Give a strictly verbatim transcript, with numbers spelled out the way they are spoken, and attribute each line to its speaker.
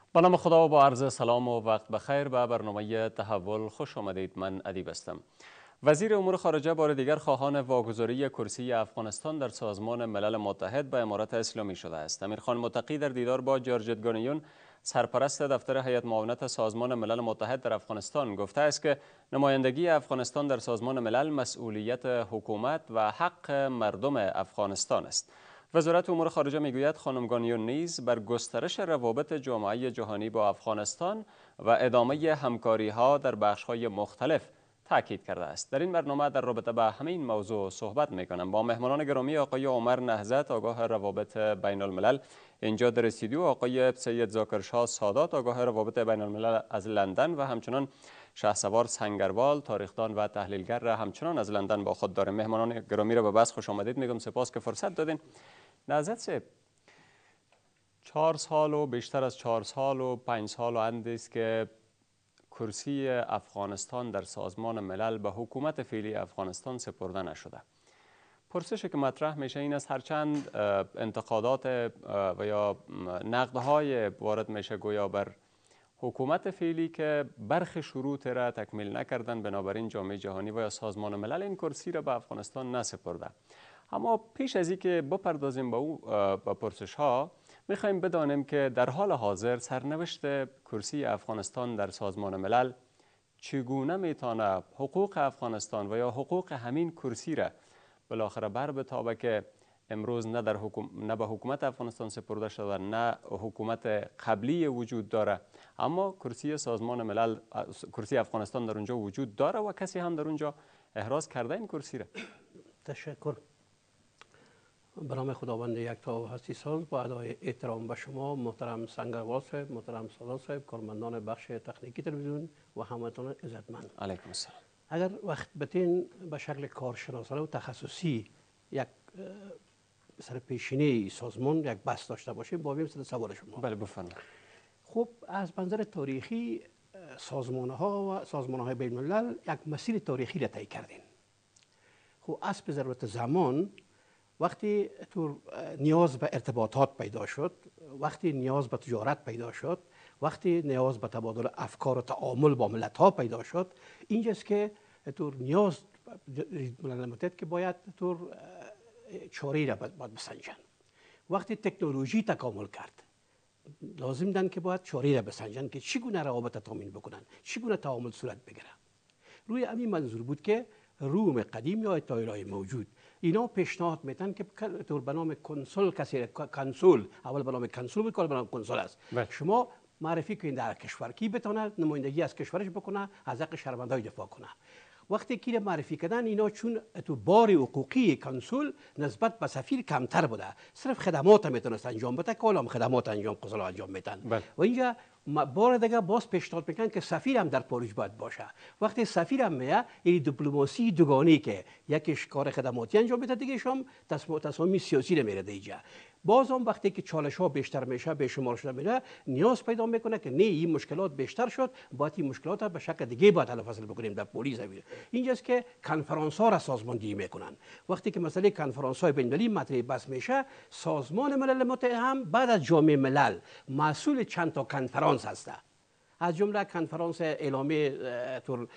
Speaker 1: با نام خدا و با عرض سلام و وقت بخیر به برنامه تحول خوش آمدید. من ادیب هستم. وزیر امور خارجه بار دیگر خواهان واگذاری کرسی افغانستان در سازمان ملل متحد به امارت اسلامی شده است. امیرخان متقی در دیدار با جارجت گانیون سرپرست دفتر هیئت معاونت سازمان ملل متحد در افغانستان گفته است که نمایندگی افغانستان در سازمان ملل مسئولیت حکومت و حق مردم افغانستان است. وزارت امور خارجه میگوید خانم گانیون نیز بر گسترش روابط جامعه جهانی با افغانستان و ادامه همکاری ها در بخش های مختلف تاکید کرده است. در این برنامه در رابطه با همین موضوع صحبت میکنم با مهمانان گرامی آقای عمر نهضت آگاه روابط بین الملل اینجا در استودیو، آقای سید ذاکرشاه سادات آگاه روابط بین الملل از لندن و همچنان شهسوار سنگروال تاریخدان و تحلیلگر را همچنان از لندن با خود داریم. مهمانان گرامی را به بحث خوش آمدید میگم. سپاس که فرصت دادین. نهضت صاحب، چهار سال و بیشتر از چهار سال و پنج سال و اند است که کرسی افغانستان در سازمان ملل به حکومت فعلی افغانستان سپرده نشده. پرسشی که مطرح میشه این است هرچند انتقادات و یا نقدهای وارد میشه گویا بر حکومت فعلی که برخی شروط را تکمیل نکردن، بنابراین جامعه جهانی و یا سازمان ملل این کرسی را به افغانستان نسپرده. اما پیش از اینکه بپردازیم به او به پرسش ها، میخوایم بدانیم که در حال حاضر سرنوشت کرسی افغانستان در سازمان ملل چگونه میتونه حقوق افغانستان و یا حقوق همین کرسی را بالاخره بر بتابه که امروز نه در حکوم... نه به حکومت افغانستان سپرده شده نه حکومت قبلی وجود داره، اما کرسی سازمان ملل کرسی افغانستان در اونجا وجود داره و کسی هم در اونجا احراز کرده این کرسی را.
Speaker 2: تشکر. به نام خداوند یکتا و هستی ساز، با ادای احترام به شما محترم سنگروال صاحب، محترم سادات صاحب، کارمندان بخش تکنیکی تلویزیون و همتون عزتمند.
Speaker 1: علیکم السلام.
Speaker 2: اگر وقت بتین به شکل کارشناسانه و تخصصی یک سر پیشینه سازمان یک بحث داشته باشیم با بیم سوال شما.
Speaker 1: بله بفرمایید.
Speaker 2: خب از منظر تاریخی سازمان ها و سازمان های بین الملل یک مسیر تاریخی را طی کردین. خب از به ضرورت زمان وقتی تو نیاز به ارتباطات پیدا شد، وقتی نیاز به تجارت پیدا شد، وقتی نیاز به تبادل افکار و تعامل با ملت ها پیدا شد، اینجاست که تو نیاز ملل متحد که باید تو چاری را باید بسنجن. وقتی تکنولوژی تکامل کرد لازم دن که باید چاری را بسنجن که چگونه روابط تامین بکنن، چگونه تعامل صورت بگیره. روی همین منظور بود که روم قدیم یا اتحادیه‌های موجود اینا پیشنهاد میتن که طور به نام کنسول کسی کنسول اول به نام کنسول بود کار به نام کنسول است. بله. شما معرفی کنید در کشور کی بتونه نمایندگی از کشورش بکنه، از حق شهروندای دفاع کنه. وقتی که معرفی کردن اینا چون تو بار حقوقی کنسول نسبت به سفیر کمتر بوده، صرف خدمات میتونست انجام بده که حالا خدمات انجام قضا انجام میدن. بله. و اینجا بار دیگه باز پیشنهاد میکنن که سفیر هم در پاریس باید باشه. وقتی سفیر هم میاد این دیپلماسی دوگانی که یکیش کار خدماتی انجام میده دیگه هم تصمیم سیاسی رو میره دیجا. باز هم وقتی که چالش ها بیشتر میشه به شمار شده میره نیاز پیدا میکنه که نه این مشکلات بیشتر شد باید این مشکلات به شکل دیگه باید حل فصل بکنیم در پلیس. اینجاست که کنفرانس ها را سازماندهی میکنن. وقتی که مسئله کنفرانس های بین المللی مطرح بحث میشه، سازمان ملل متحد هم بعد از جامعه ملل مسئول چند تا کنفرانس هسته، از جمله کنفرانس اعلامیه